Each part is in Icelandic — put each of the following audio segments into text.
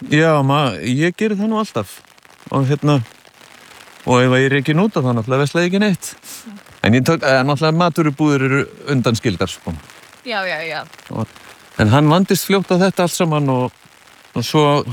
Já, ég geri það nú alltaf. Og og ef ég ekki nút þá náttúrulega veslaði ekki neitt. En náttúrulega matvörubúðir eru undanskildar, sko. Já. En hann vandist fljótt á þetta allt saman og svo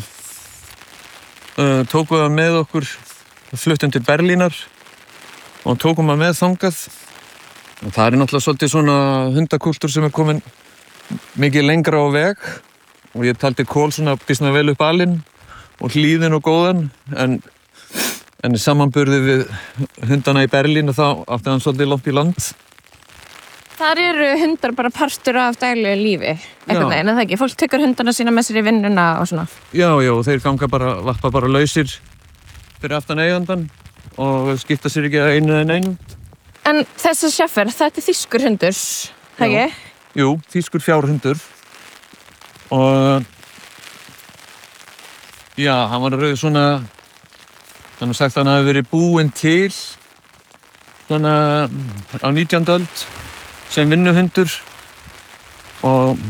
tókum við með okkur, fluttum til Berlínar og tókum við með þangað. Og það er náttúrulega svolítið svona hundakúltúr sem komin mikið lengra á veg og ég taldi Kol svona býsna vel upp alinn og hlýðinn og góðan en í samanburði við hundana í Berlín og þá átti hann svolítið langt í land. Þar eru hundar bara partur af daglegu lífi, einhvern veginn, eða ekki? Fólk tekur hundana sína með sér í vinnuna og svona. Já, þeir vappa bara lausir fyrir aftan eigandann og skipta sér ekki að einu en einu. En þessi Schäfer, þetta þýskur hundur, það ekki? Jú, þýskur fjárhundur og já, hann var svona, hann sagt að hann hafi verið búinn til svona á 19. öld sem vinnuhundur og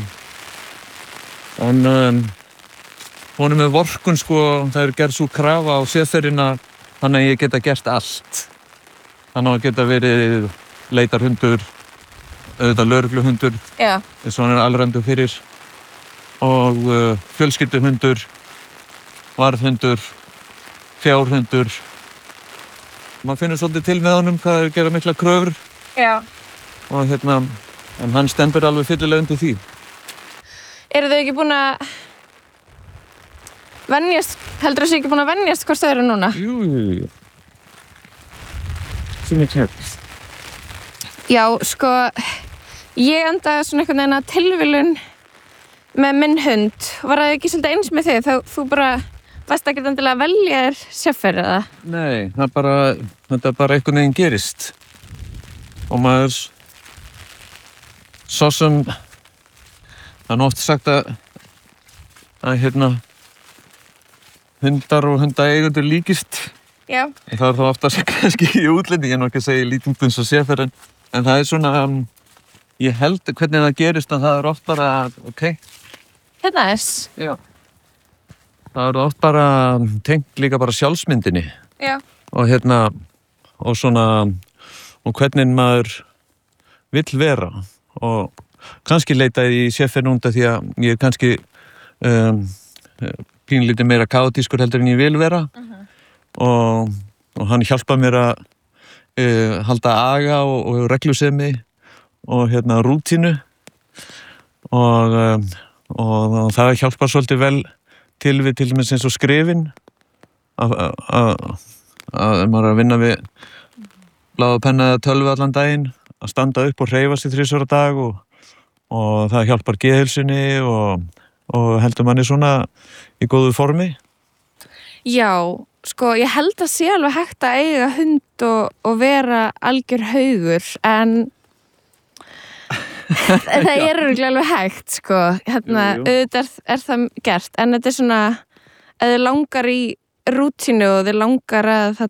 honum með vorkun sko, það er gerð svo krafa á Schäferina þannig að ég geta gert allt. Hann á að geta verið leitarhundur, auðvitað lögregluhundur, þess að hann er alræmdur fyrir og fjölskylduhundur, varðhundur, fjárhundur. Maður finnur svolítið til með honum hvað er að gera mikla kröfur. Já. Og en hann stendur alveg fyllilega undir því. Eru þau ekki búin að venjast, heldur þú ekki búin að venjast hvort þau eru núna? Jú. Sem ég kemur. Já, sko, ég endaði svona einhvern veginn að tilviljun með minn hund. Var það ekki svolítið eins með þig? Þú bara varst ekki endilega að velja þér Schäfer, eða? Nei, þetta bara einhvern veginn gerist. Og maður svo sem það er oft sagt að hundar og hundaeigendur líkist. Já. Það er þá oftast kannski í útliti, ég er nú ekki að segja lítið eins og Schäfer en það er svona, ég held hvernig það gerist að það er oft bara, Hérna þess? Já. Það er oft bara tengt líka bara sjálfsmyndinni. Já. Og svona, og hvernig maður vill vera og kannski leita í Schäfer núnda því að ég er kannski pínlítið meira kaotískur heldur en ég vil vera. Og hann hjálpar mér að halda aga og reglusemi og rútínu og það hjálpar svolítið vel til dæmis eins og skrifin að maður er að vinna við blað og penna eða tölvu allan daginn að standa upp og hreyfa sig 3 á dag og það hjálpar geðheilsunni og heldur manni svona í góðu formi. Já, sko, ég held að sé alveg hægt að eiga hund og vera algjör haugur, en það er örugglega alveg hægt, sko. Auðvitað er það gert, en þetta er svona, ef þið langar í rútínu og þið langar að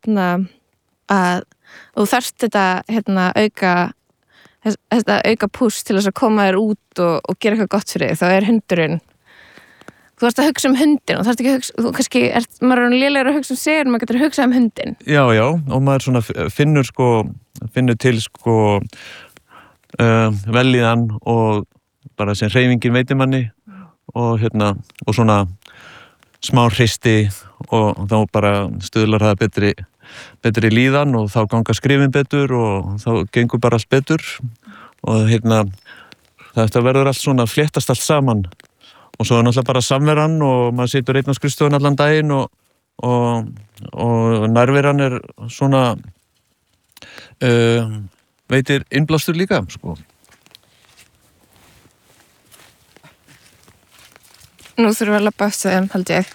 þú þarft þetta auka púst til þess að koma þér út og gera eitthvað gott fyrir þig, þá er hundurinn. Þú þarft að hugsa um hundin og þarft ekki að hugsa, þú kannski maður er lélegur að hugsa um sig en maður getur að hugsa um hundin. Já, og maður svona finnur til velíðan og bara sem hreyfingin veitir manni og svona smá hristi og þá bara stuðlar það betri líðan og þá ganga skrifin betur og þá gengur bara allt betur og þetta verður allt svona fléttast allt saman. Og svo er náttúrulega bara samveran og maður situr einn á skrifstofun allan daginn og nærveran er svona veitir innblástur líka, sko. Nú þurfum við að labba eftir þeim, held ég.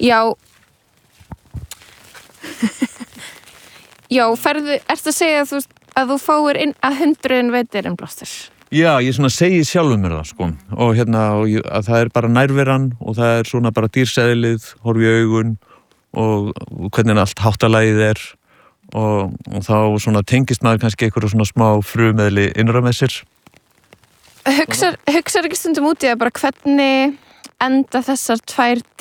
Já, ertu að segja að þú fáir inn að hundurinn veitir innblástur? Já, ég svona segi sjálfum mér það, sko. Og að það er bara nærveran og það er svona bara dýrsæðilið, horfi í augun og hvernig allt háttalagið er og þá svona tengist maður kannski einhverju svona smá frumeðli innra með sér. Hugsar ekki stundum út í að bara hvernig enda þessar 2